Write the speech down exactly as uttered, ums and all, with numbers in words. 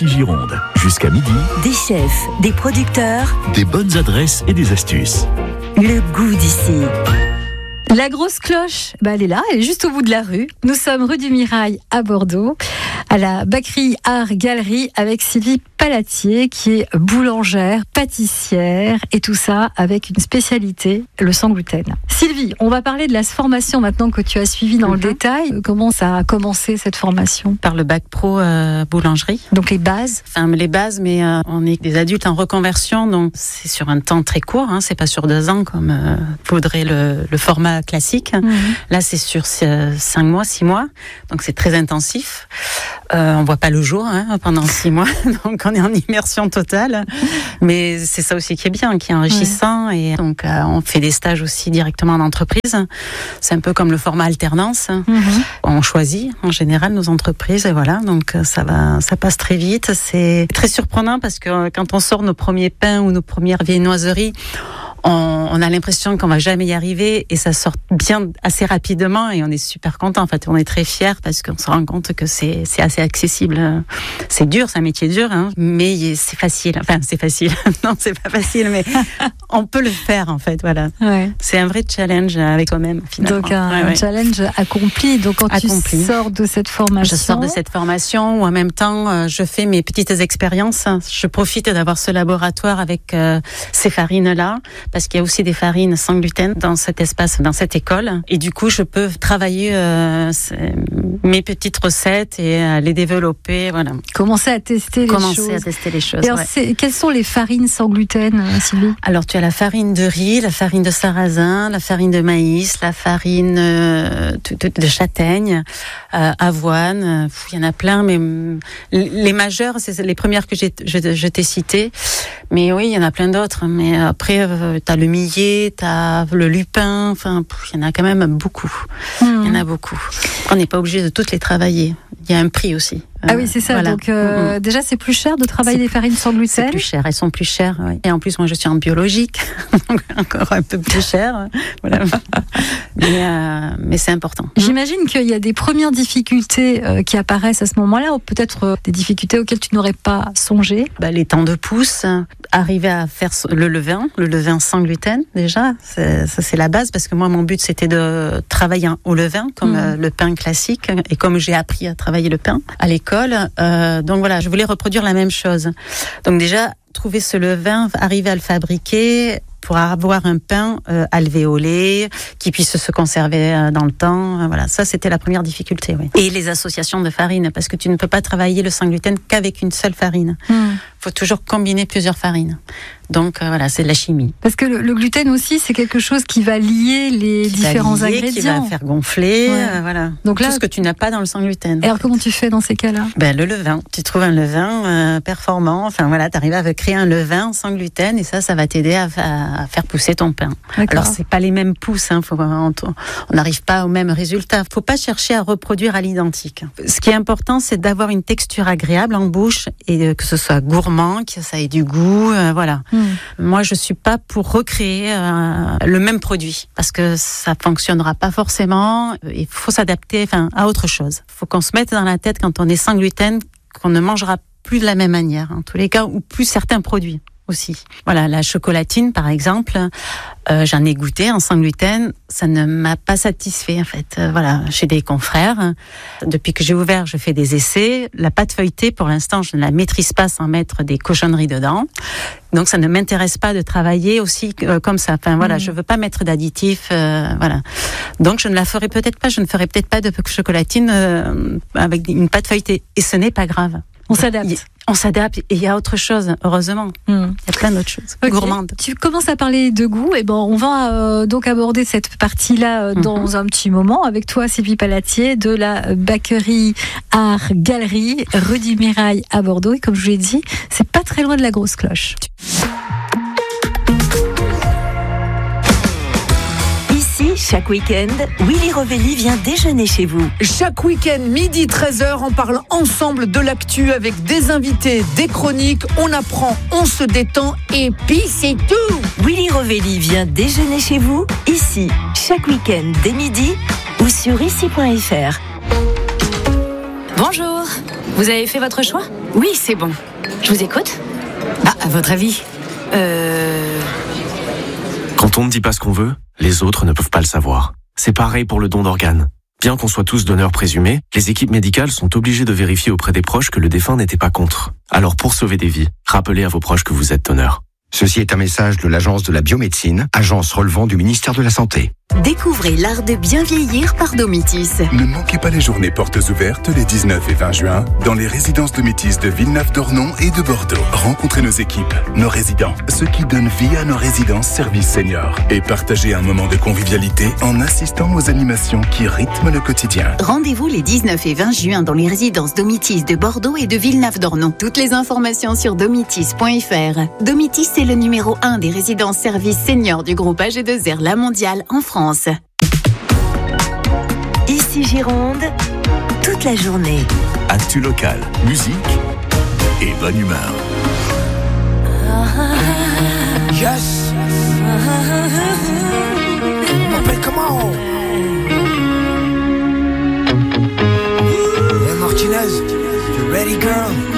Ici Gironde. Jusqu'à midi, Des chefs, des producteurs, des bonnes adresses et des astuces. le goût d'ici. La grosse cloche, bah elle est là, elle est juste au bout de la rue. Nous sommes rue du Mirail à Bordeaux, à la Bacquerie Art Galerie avec Sylvie Palatier qui est boulangère, pâtissière et tout ça avec une spécialité, le sans gluten. Sylvie, on va parler de la formation maintenant que tu as suivie dans mm-hmm. le détail. Comment ça a commencé cette formation ? Par le bac pro euh, boulangerie. Donc les bases ? Enfin les bases, mais euh, on est des adultes en reconversion, donc c'est sur un temps très court, hein, c'est pas sur deux ans comme euh, faudrait le, le format classique. Mmh. Là, c'est sur cinq mois, six mois, donc c'est très intensif. Euh, on voit pas le jour hein, pendant six mois, donc on est en immersion totale. Mais c'est ça aussi qui est bien, qui est enrichissant. Ouais. Et donc, euh, on fait des stages aussi directement en entreprise. C'est un peu comme le format alternance. Mmh. On choisit en général nos entreprises et voilà, donc ça va, ça passe très vite. C'est très surprenant parce que quand on sort nos premiers pains ou nos premières viennoiseries, On, on a l'impression qu'on va jamais y arriver et ça sort bien assez rapidement et on est super content. En fait, on est très fiers parce qu'on se rend compte que c'est, c'est assez accessible. C'est dur, c'est un métier dur, hein, mais c'est facile. Enfin, c'est facile. Non, c'est pas facile, mais on peut le faire en fait. Voilà. Ouais. C'est un vrai challenge avec soi-même finalement. Donc un ouais, ouais. challenge accompli. Donc quand accompli. Tu sors de cette formation, je sors de cette formation où en même temps je fais mes petites expériences. Je profite d'avoir ce laboratoire avec euh, ces farines là. Parce qu'il y a aussi des farines sans gluten dans cet espace, dans cette école. Et du coup, je peux travailler euh, mes petites recettes et euh, les développer. Voilà. Commencer à tester les Commencer choses. Commencer à tester les choses. Et alors, ouais. c'est, quelles sont les farines sans gluten, Sylvie ? Alors, tu as la farine de riz, la farine de sarrasin, la farine de maïs, la farine euh, de, de, de châtaigne, euh, avoine. Il y en a plein, mais les majeures, c'est les premières que j'ai, je, je t'ai citées. Mais oui, il y en a plein d'autres. Mais après, euh, t'as le millet, t'as le lupin, enfin, il y en a quand même beaucoup. Il mmh. y en a beaucoup. On n'est pas obligé de toutes les travailler. Il y a un prix aussi. Ah oui, c'est ça. Voilà. Donc, euh, mmh. déjà, c'est plus cher de travailler c'est, des farines sans gluten. C'est plus cher. Elles sont plus chères. Oui. Et en plus, moi, je suis en biologique, donc encore un peu plus cher. Voilà. mais, euh, mais c'est important. J'imagine qu'il y a des premières difficultés euh, qui apparaissent à ce moment-là, ou peut-être euh, des difficultés auxquelles tu n'aurais pas songé. Bah, les temps de pousse, arriver à faire le levain, le levain sans gluten, déjà, c'est, ça c'est la base, parce que moi, mon but, c'était de travailler au levain, comme mmh. euh, le pain classique, et comme j'ai appris à travailler le pain à l'école. Euh, donc voilà, je voulais reproduire la même chose. Donc déjà, trouver ce levain, arriver à le fabriquer pour avoir un pain euh, alvéolé, qui puisse se conserver euh, dans le temps. Voilà, ça c'était la première difficulté. Oui. Et les associations de farines, parce que tu ne peux pas travailler le sans gluten qu'avec une seule farine. Il mmh. faut toujours combiner plusieurs farines. Donc euh, voilà, c'est de la chimie. Parce que le, le gluten aussi, c'est quelque chose qui va lier les qui différents va lier, ingrédients. Qui va faire gonfler, ouais. euh, voilà. Donc là, tout ce que tu n'as pas dans le sans gluten. Et alors comment tu fais dans ces cas-là ? Ben le levain. Tu trouves un levain euh, performant. Enfin voilà, tu arrives à créer un levain sans gluten et ça, ça va t'aider à, à, à faire pousser ton pain. D'accord. Alors c'est pas les mêmes pousses. Hein, faut, on n'arrive pas au même résultat. Faut pas chercher à reproduire à l'identique. Ce qui est important, c'est d'avoir une texture agréable en bouche et euh, que ce soit gourmand, que ça ait du goût. Euh, voilà. Mmh. Moi, je suis pas pour recréer euh, le même produit parce que ça fonctionnera pas forcément. Il faut s'adapter, enfin, à autre chose. Il faut qu'on se mette dans la tête quand on est sans gluten qu'on ne mangera plus de la même manière, en tous les cas, ou plus certains produits aussi. Voilà, la chocolatine, par exemple, euh, j'en ai goûté en sans gluten, ça ne m'a pas satisfait, en fait. Euh, voilà, chez des confrères. Depuis que j'ai ouvert, je fais des essais. La pâte feuilletée, pour l'instant, je ne la maîtrise pas sans mettre des cochonneries dedans. Donc, ça ne m'intéresse pas de travailler aussi euh, comme ça. Enfin, voilà, mmh. je veux pas mettre d'additifs, euh, voilà. Donc, je ne la ferai peut-être pas, je ne ferai peut-être pas de chocolatine euh, avec une pâte feuilletée. Et ce n'est pas grave. On s'adapte. On s'adapte et il y a autre chose, heureusement. Mmh. Il y a plein d'autres choses. Okay. Gourmandes. Tu commences à parler de goût. Et bon, on va euh, donc aborder cette partie-là euh, dans mmh. un petit moment avec toi, Sylvie Palatier, de la Bacquerie Art Galerie, rue du Mirail à Bordeaux. Et comme je vous l'ai dit, c'est pas très loin de la grosse cloche. Chaque week-end, Willy Rovelli vient déjeuner chez vous. Chaque week-end, midi treize heures, on parle ensemble de l'actu avec des invités, des chroniques, on apprend, on se détend et puis c'est tout. Willy Rovelli vient déjeuner chez vous, ici, chaque week-end dès midi ou sur ici point f r. Bonjour, vous avez fait votre choix ? Oui, c'est bon. Je vous écoute. Bah, à votre avis Euh... Quand on ne dit pas ce qu'on veut, les autres ne peuvent pas le savoir. C'est pareil pour le don d'organes. Bien qu'on soit tous donneurs présumés, les équipes médicales sont obligées de vérifier auprès des proches que le défunt n'était pas contre. Alors pour sauver des vies, rappelez à vos proches que vous êtes donneur. Ceci est un message de l'Agence de la biomédecine, agence relevant du ministère de la Santé. Découvrez l'art de bien vieillir par Domitis. Ne manquez pas les journées portes ouvertes les dix-neuf et vingt juin dans les résidences Domitis de Villeneuve-d'Ornon et de Bordeaux. Rencontrez nos équipes, nos résidents, ceux qui donnent vie à nos résidences services seniors et partagez un moment de convivialité en assistant aux animations qui rythment le quotidien. Rendez-vous les dix-neuf et vingt juin dans les résidences Domitis de Bordeaux et de Villeneuve-d'Ornon. Toutes les informations sur domitis point f r. Domitis est le numéro un des résidences services seniors du groupe A G deux R La Mondiale en France. Ici Gironde, toute la journée. Actu local, musique et bonne humeur. Yes. M'appelle comment? Hey Martinez, you ready girl?